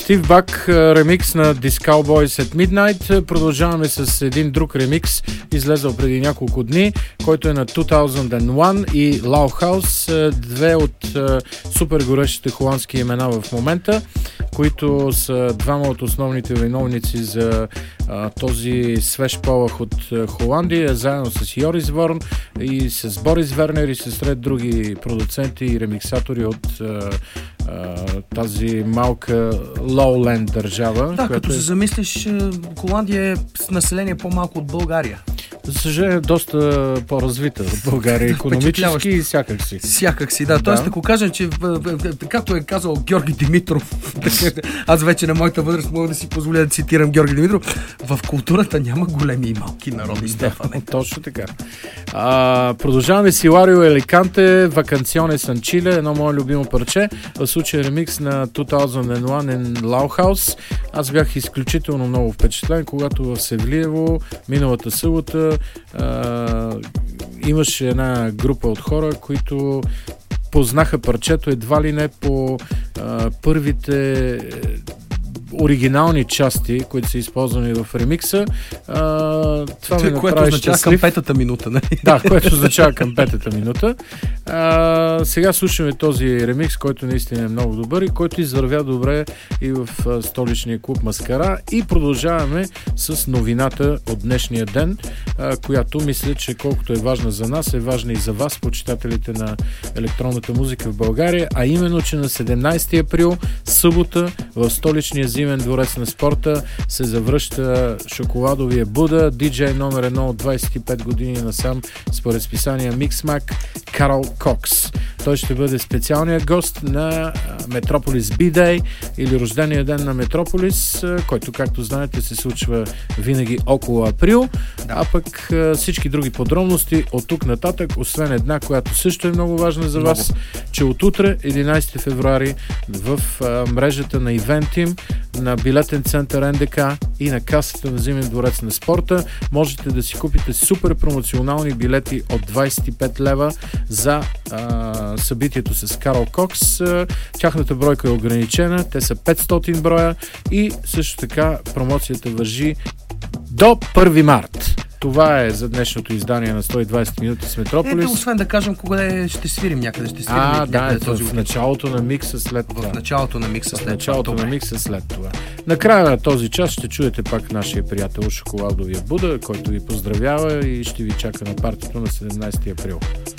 Стив Бак, ремикс на This Cowboys at Midnight. Продължаваме с един друг ремикс, излезъл преди няколко дни, който е на 2001 и Lauhaus, две от супер горещите холандски имена в момента, които са двама от основните виновници за този свеж полъх от Холандия, заедно с Йорис Ворн и с Борис Вернер и с ред други продуценти и ремиксатори от тази малка Lowland държава. Да, като се замислиш, Холандия е с население по-малко от България. За съжаление, доста по-развита от България, икономически и всякак си. Всякак си, да. Тоест, ако кажем, че както е казал Георги Димитров, аз вече на моята възраст мога да си позволя да цитирам Георги Димитров, в културата няма големи и малки народи, Стефане. Точно така. Продължаваме с Иларио Еликанте, Ваканционе Сан Чиле, едно мое любимо парче, в случая ремикс на 2001 in Lauhaus. Аз бях изключително много впечатлен, когато в Севлиево миналата събота имаше една група от хора, които познаха парчето едва ли не по първите оригинални части, които са използвани в ремикса. Това ме което означава към петата минута, нали? Да, което означава към петата минута. Сега слушаме този ремикс, който наистина е много добър и който извървя добре и в столичния клуб Маскара. И продължаваме с новината от днешния ден, която мисля, че колкото е важна за нас, е важна и за вас, почитателите на електронната музика в България, а именно, че на 17 април, събота, в столичния Зимен дворец на спорта се завръща шоколадовия Буда, диджей номер 1 от 25 години насам, според списание Mixmag, Карл Кокс. Той ще бъде специалният гост на Метрополис B-Day или рождения ден на Метрополис, който, както знаете, се случва винаги около април, а пък всички други подробности от тук нататък, освен една, която също е много важна за вас, че от утре, 11 февруари, в мрежата на Eventim, на билетен център НДК и на касата на Зимен дворец на спорта можете да си купите супер промоционални билети от 25 лева за събитието с Карл Кокс. Тяхната бройка е ограничена, те са 500 броя и също така промоцията важи до 1 март. Това е за днешното издание на 120 минути с Метрополис. Ето, освен да кажем кога ще свирим някъде. Ще свирим в началото на микса след това. В началото на микса след това. Накрая на този час ще чуете пак нашия приятел Шоколадовия Буда, който ви поздравява и ще ви чака на партито на 17 април.